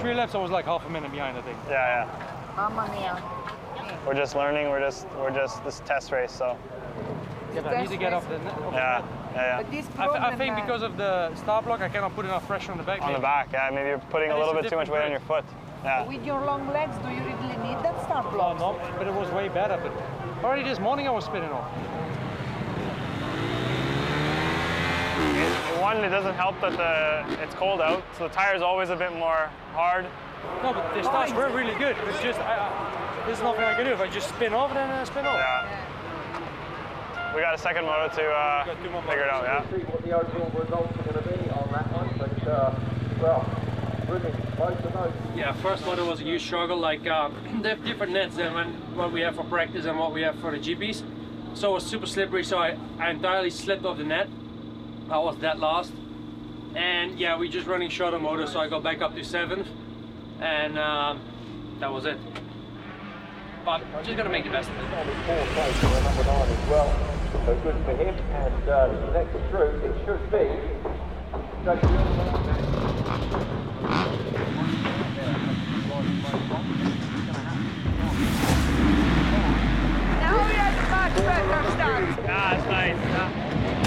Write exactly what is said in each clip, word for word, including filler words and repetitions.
three laps, I was like half a minute behind, I think. Yeah, yeah. Mamma mia. We're just learning. We're just, we're just this test race. So. Yeah, but I need to get off the net. Off Yeah, the yeah, But yeah. this I, problem, I think uh, because of the start block, I cannot put enough pressure on the back. On the maybe. back, yeah. Maybe you're putting And a little it's a bit too much weight on different your foot. Yeah. with your long legs, do you really need that start Oh, block? no, but it was way better. But already this morning I was spinning off. It, one, it doesn't help that the it's cold out, so the tire's always a bit more hard. No, but the starts were really good. It's just, I, I, there's nothing I can do. If I just spin off, then I spin off. Yeah. We got a second moto to uh, Got two more figure it out, yeah. See what the overall results are going to be on that one, but uh, well, brilliant, both of those. Yeah, first motor was a huge struggle. Like uh, they have different nets than when, what we have for practice and what we have for the G Ps. So it was super slippery. So I, I entirely slipped off the net. I was dead last. And yeah, we just running shorter motor, so I got back up to seventh, and um, that was it. But just gotta make the best of it. Only four places for number nine as well, so good for him. And uh, next through, it should be. Now we have a much better start. Ah, it's nice. Yeah.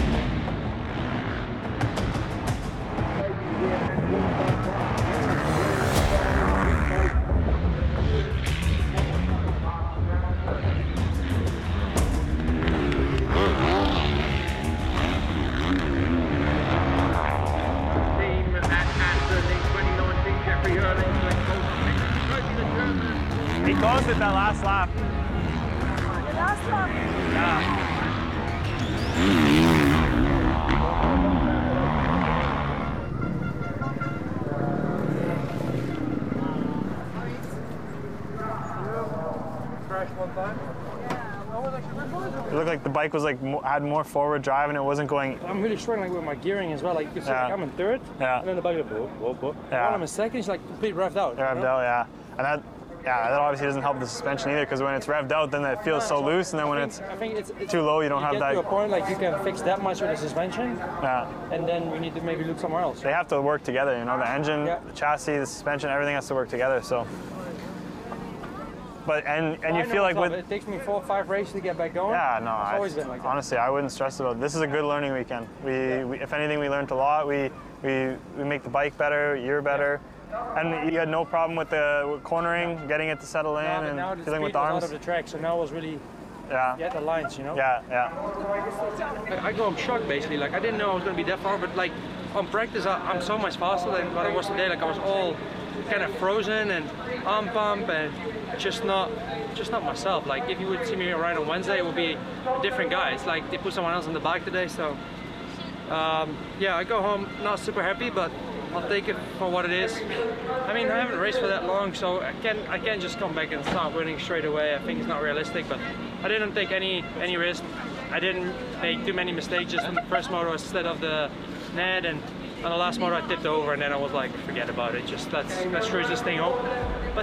He closed it that last lap. The last one. Yeah. Crashed one time. It looked like the bike was like mo had more forward drive and it wasn't going. I'm really struggling with my gearing as well. Like, you see, Yeah. like I'm in third, Yeah. and then the bike goes, whoop, whoop, whoop. Yeah. When I'm in second, it's like completely revved out. Revved you know? out, yeah. And that, yeah, that obviously doesn't help the suspension either because when it's revved out, then it feels so loose, and then when I it's think, I think it's, it's too low, you don't you have get that. to a point like you can fix that much with the suspension, Yeah. and then we need to maybe look somewhere else. They have to work together, you know, the engine, Yeah. the chassis, the suspension, everything has to work together. So. But and and I you know feel like myself, with it takes me four or five races to get back going. yeah, no, it's I, always been like that. honestly, I wouldn't stress about it. This is a good learning weekend. We, we if anything, we learned a lot. We we we make the bike better, you're better, and you had no problem with the with cornering, getting it to settle in, Now, and now the feeling speed with the was arms. out of the track, so now it was really yeah. get the lines, you know. Yeah, yeah, I, I go home shocked basically. Like I didn't know I was going to be that far, but like on practice, I, I'm so much faster than what I was today. Like I was all kind of frozen and arm pump and just not, just not myself. Like if you would see me around on Wednesday, it would be a different guy. It's like they put someone else on the bike today. So um, yeah, I go home not super happy, but I'll take it for what it is. I mean, I haven't raced for that long, so I can't, I can't just come back and start winning straight away. I think it's not realistic, but I didn't take any, any risk. I didn't make too many mistakes. Just on the first motor, I slid off the net, and on the last motor, I tipped over, and then I was like, forget about it. Just let's let's cruise this thing home. But